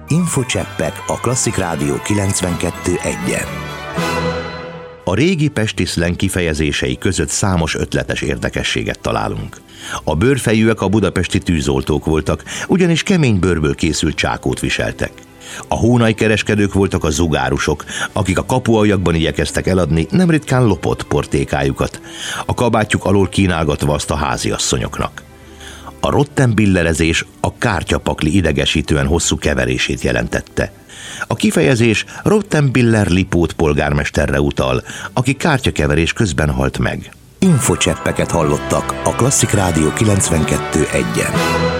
Infocseppek a Klasszik Rádió 92.1-en. A régi pesti szleng kifejezései között számos ötletes érdekességet találunk. A bőrfejűek a budapesti tűzoltók voltak, ugyanis kemény bőrből készült csákót viseltek. A hónajkereskedők voltak a zugárusok, akik a kapualjakban igyekeztek eladni nem ritkán lopott portékájukat, a kabátjuk alól kínálgatva azt a háziasszonyoknak. A rottenbillerezés a kártyapakli idegesítően hosszú keverését jelentette. A kifejezés Rottenbiller Lipót polgármesterre utal, aki kártyakeverés közben halt meg. Infocseppeket hallottak a Klasszik Rádió 92.1-en.